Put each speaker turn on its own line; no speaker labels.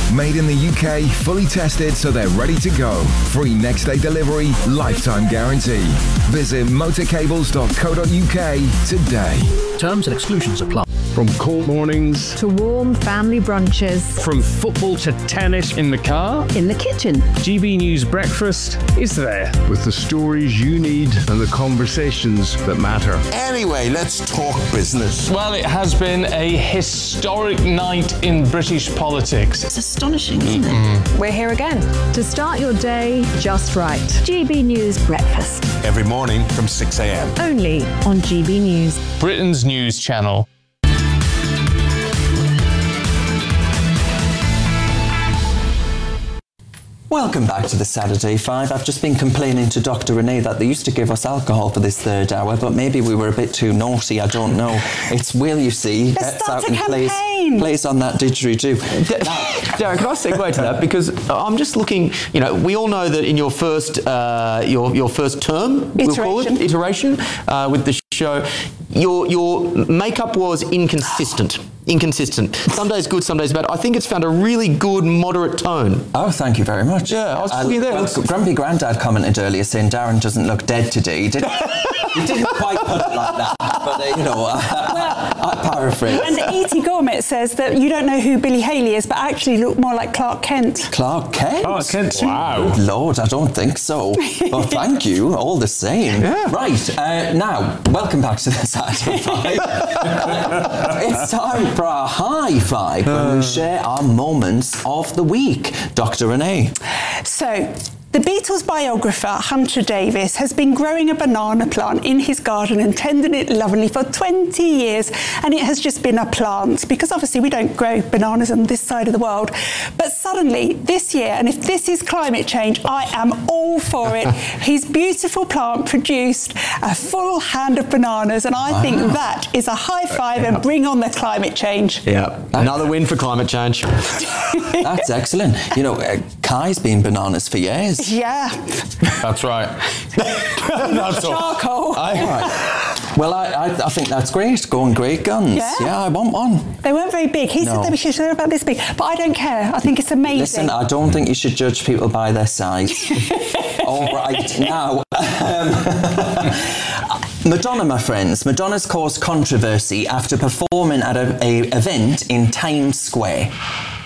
Made in the UK, fully tested so they're ready to go. Free next day delivery, lifetime guarantee. Visit motorcables.co.uk today.
Terms and exclusions apply.
From cold mornings
to warm family brunches,
from football to tennis in the car,
in the kitchen,
GB News Breakfast is there with the stories you need and the conversations that matter.
Anyway, let's talk business.
Well, it has been a historic night in British politics.
It's astonishing, isn't it?
We're here again to start your day just right. GB News Breakfast.
Every morning from 6 a.m.
Only on GB News.
Britain's news channel.
Welcome back to the Saturday 5. I've just been complaining to Dr. Renee that they used to give us alcohol for this third hour, but maybe we were a bit too naughty, I don't know. It's Will, you see, gets out and plays on that didgeridoo.
Darren, can I segue to that? Because I'm just looking, we all know that in your first your first term, we'll call it, iteration, with the show, your makeup was inconsistent. Some days good, some days bad. I think it's found a really good, moderate tone.
Oh, thank you very much.
Yeah, I was looking there.
Well, Grumpy Grandad commented earlier saying Darren doesn't look dead today. He didn't quite put it like that, but I paraphrase.
And E.T. Gourmet says that you don't know who Billy Haley is, but actually look more like Clark Kent.
Clark Kent?
Clark Kent. Wow.
Good Lord, I don't think so. But thank you, all the same.
Yeah.
Right, now, welcome back to the Saturday 5. It's time for our high five when we share our moments of the week. Dr. Renee.
So, the Beatles biographer Hunter Davies has been growing a banana plant in his garden and tending it lovingly for 20 years, and it has just been a plant because obviously we don't grow bananas on this side of the world. But suddenly this year, and if this is climate change, I am all for it. His beautiful plant produced a full hand of bananas, and I think that is a high five and bring on the climate change.
Yeah, another win for climate change.
That's excellent. Kai's been bananas for years.
Yeah.
That's right. That's
charcoal.
Well, I think that's great. Going great guns. Yeah, I want one.
They weren't very big. He said they're about this big, but I don't care. I think it's amazing.
Listen, I don't think you should judge people by their size. All right, now. Madonna, my friends. Madonna's caused controversy after performing at an event in Times Square.